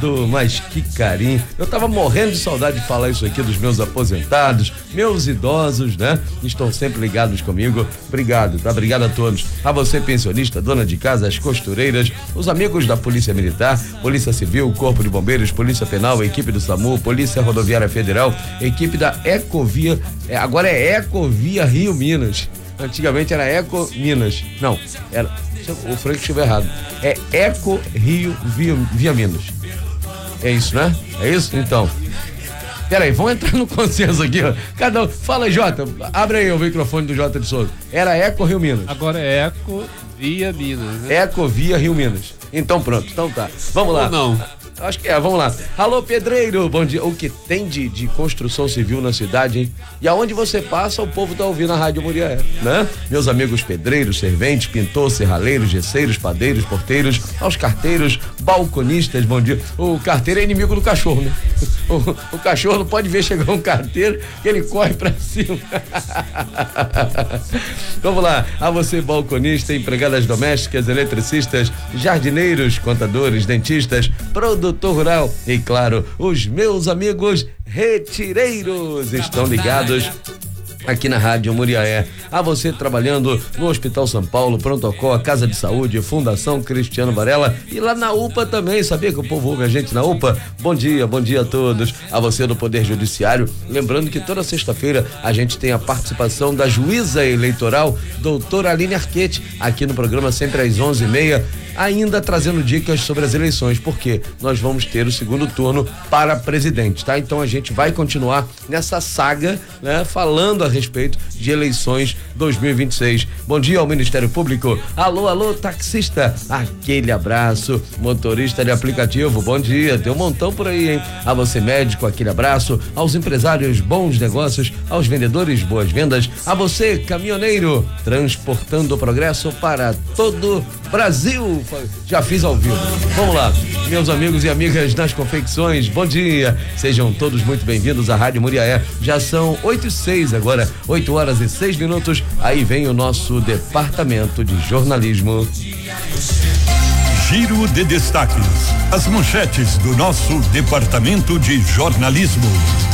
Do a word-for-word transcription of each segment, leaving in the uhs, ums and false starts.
obrigado, mas que carinho. Eu tava morrendo de saudade de falar isso aqui dos meus aposentados, meus idosos, né? Estão sempre ligados comigo. Obrigado, tá? Obrigado a todos. A você, pensionista, dona de casa, as costureiras, os amigos da Polícia Militar, Polícia Civil, Corpo de Bombeiros, Polícia Penal, equipe do SAMU, Polícia Rodoviária Federal, equipe da Ecovia, é, agora é Ecovia Rio Minas. Antigamente era Eco Minas. Não, era. O Frank estiver errado. É Eco Rio Via, Via Minas. É isso, né? É isso? Então. Peraí, vamos entrar no consenso aqui, ó. Cada um. Fala, Jota. Abre aí o microfone do Jota de Souza. Era Eco Rio Minas. Agora é Eco Via Minas, né? Eco Via Rio Minas. Então pronto, então tá. Vamos lá. Ou não. Acho que é, vamos lá. Alô, pedreiro, bom dia. O que tem de, de construção civil na cidade, hein? E aonde você passa, o povo tá ouvindo a Rádio Muriaé, né? Meus amigos pedreiros, serventes, pintores, serraleiros, gesseiros, padeiros, porteiros, aos carteiros, balconistas, bom dia. O carteiro é inimigo do cachorro, né? O, o cachorro não pode ver chegar um carteiro que ele corre pra cima. Vamos lá. A você, balconista, empregadas domésticas, eletricistas, jardineiros, contadores, dentistas, produtores, Doutor Rural e, claro, os meus amigos retireiros estão ligados aqui na Rádio Muriaé. A você trabalhando no Hospital São Paulo, Pronto-Socorro, Casa de Saúde, Fundação Cristiano Varela e lá na U P A também. Sabia que o povo ouve a gente na U P A? Bom dia, bom dia a todos. A você do Poder Judiciário. Lembrando que toda sexta-feira a gente tem a participação da juíza eleitoral, doutora Aline Arquete, aqui no programa sempre às onze e meia. Ainda trazendo dicas sobre as eleições, porque nós vamos ter o segundo turno para presidente, tá? Então a gente vai continuar nessa saga, né? Falando a respeito de eleições dois mil e vinte e seis. Bom dia ao Ministério Público. Alô, alô, taxista. Aquele abraço. Motorista de aplicativo, bom dia. Tem um montão por aí, hein? A você, médico, aquele abraço. Aos empresários, bons negócios. Aos vendedores, boas vendas. A você, caminhoneiro, transportando o progresso para todo Brasil. Já fiz ao vivo. Vamos lá, meus amigos e amigas das confecções, bom dia. Sejam todos muito bem-vindos à Rádio Muriaé. Já são oito e seis agora, oito horas e seis minutos. Aí vem o nosso departamento de jornalismo. Giro de destaques. As manchetes do nosso departamento de jornalismo.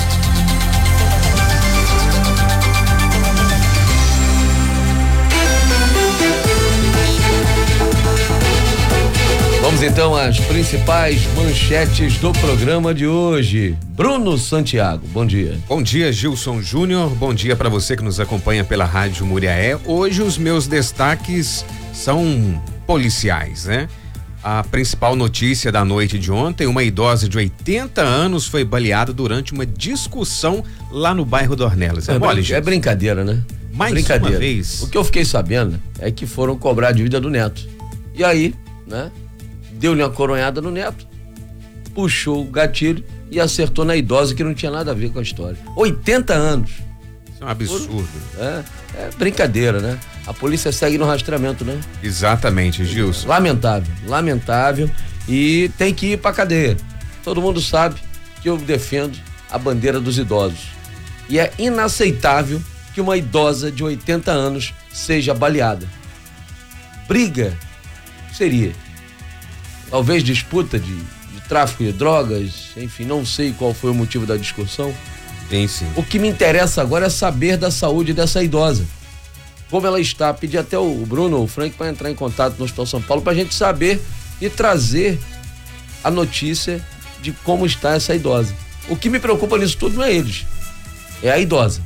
Vamos então às principais manchetes do programa de hoje. Bruno Santiago, bom dia. Bom dia, Gilson Júnior. Bom dia para você que nos acompanha pela Rádio Muriaé. Hoje os meus destaques são policiais, né? A principal notícia da noite de ontem: uma idosa de oitenta anos foi baleada durante uma discussão lá no bairro Dornelas. É, é, mole, brin- é brincadeira, né? Mais brincadeira. uma vez. O que eu fiquei sabendo é que foram cobrar a dívida do neto. E aí, né? Deu-lhe uma coronhada no neto, puxou o gatilho e acertou na idosa, que não tinha nada a ver com a história. oitenta anos. Isso é um absurdo. É, é brincadeira, né? A polícia segue no rastreamento, né? Exatamente, Gilson. Lamentável, lamentável. E tem que ir pra cadeia. Todo mundo sabe que eu defendo a bandeira dos idosos. E é inaceitável que uma idosa de oitenta anos seja baleada. Briga seria. Talvez disputa de, de tráfico de drogas, enfim, não sei qual foi o motivo da discussão. Tem sim. O que me interessa agora é saber da saúde dessa idosa. Como ela está. Pedir até o Bruno ou o Frank para entrar em contato no Hospital São Paulo para a gente saber e trazer a notícia de como está essa idosa. O que me preocupa nisso tudo não é eles, é a idosa.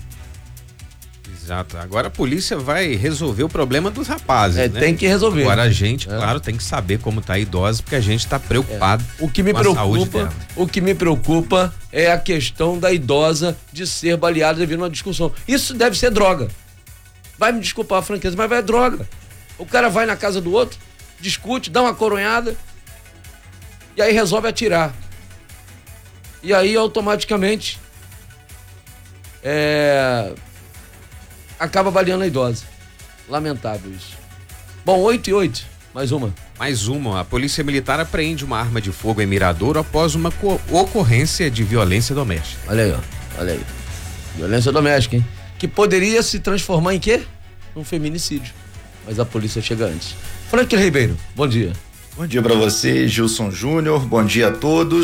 Exato. Agora a polícia vai resolver o problema dos rapazes, é, né? Tem que resolver. Agora a gente, é. claro, tem que saber como tá a idosa, porque a gente tá preocupado é. o que me com preocupa, a saúde dela. O que me preocupa é a questão da idosa de ser baleada devido a uma discussão. Isso deve ser droga. Vai me desculpar a franqueza, mas vai droga. O cara vai na casa do outro, discute, dá uma coronhada e aí resolve atirar. E aí automaticamente é... acaba baleando a idosa. Lamentável isso. Bom, oito e oito, mais uma. Mais uma. A Polícia Militar apreende uma arma de fogo em Miradouro após uma co- ocorrência de violência doméstica. Olha aí, ó. Olha aí. Violência doméstica, hein? Que poderia se transformar em quê? Um feminicídio. Mas a polícia chega antes. Frank Ribeiro, bom dia. Bom dia para você, Gilson Júnior. Bom dia a todos.